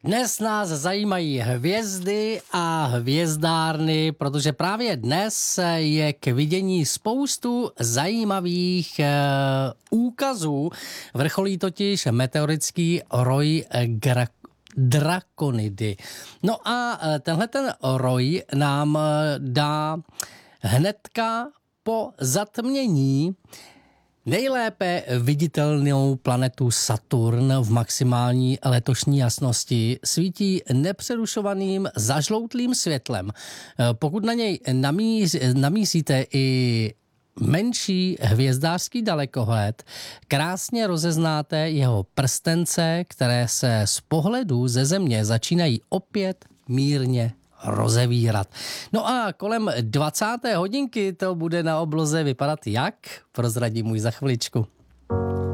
Dnes nás zajímají hvězdy a hvězdárny, protože právě dnes je k vidění spoustu zajímavých úkazů. Vrcholí totiž meteorický roj Drakonidy. No a tenhle ten roj nám dá hnedka po zatmění nejlépe viditelnou planetu Saturn v maximální letošní jasnosti svítí nepřerušovaným zažloutlým světlem. Pokud na něj namíříte i menší hvězdářský dalekohled, krásně rozeznáte jeho prstence, které se z pohledu ze Země začínají opět mírně rozevírat. No a kolem 20. hodinky to bude na obloze vypadat jak? Prozradím už za chviličku.